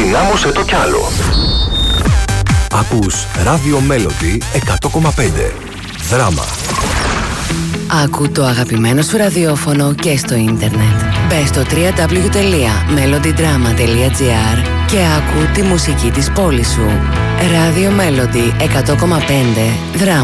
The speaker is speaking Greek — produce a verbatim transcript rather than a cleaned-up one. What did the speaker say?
Ενδυνάμωσέ το κι άλλο. Ακούς Radio Melody εκατό κόμμα πέντε. Δράμα. Άκου το αγαπημένο σου ραδιόφωνο και στο ίντερνετ. Μπες στο double-u double-u double-u τελεία melodydrama τελεία gr και άκου τη μουσική της πόλης σου. Radio Melody εκατό κόμμα πέντε. Δράμα.